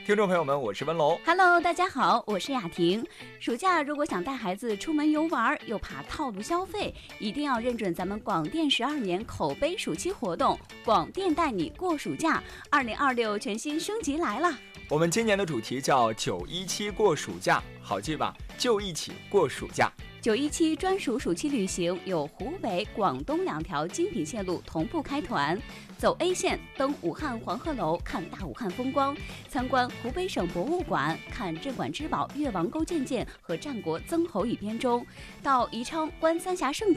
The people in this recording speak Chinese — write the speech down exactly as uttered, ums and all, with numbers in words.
听众朋友们，我是温龙。 Hello， 大家好，我是雅婷。暑假如果想带孩子出门游玩，又怕套路消费，一定要认准咱们广电十二年口碑暑期活动，广电带你过暑假。二零二六全新升级来了。 我们今年的主题叫九一七过暑假，好记吧？就一起过暑假。 九一七专属暑期旅行有湖北、广东两条精品线路同步开团，走 A 线登武汉黄鹤楼看大武汉风光，参观湖北省博物馆看镇馆之宝越王勾践剑和战国曾侯乙编钟，到宜昌观三峡胜